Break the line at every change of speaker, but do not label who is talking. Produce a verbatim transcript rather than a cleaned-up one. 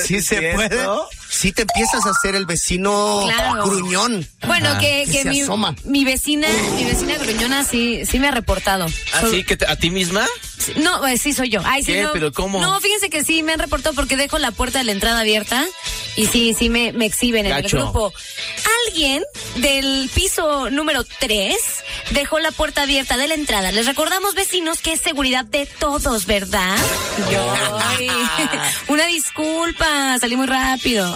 sí se puede. Sí te empiezas a hacer el vecino claro. gruñón.
Bueno, Ajá. que, que, que mi, mi vecina, mi vecina gruñona sí, sí me ha reportado.
¿Ah, so, sí? ¿Que te, a ti misma?
No, eh, sí soy yo. Ay, sí,
¿Qué?
No,
¿Pero cómo?
No, fíjense que sí me han reportado porque dejo la puerta de la entrada abierta y sí, sí me, me exhiben en Gacho. el grupo. Alguien del piso número tres dejó la puerta abierta de la entrada. Les recordamos, vecinos, que es seguridad de todos, ¿verdad? Yo, una disculpa, salí muy rápido.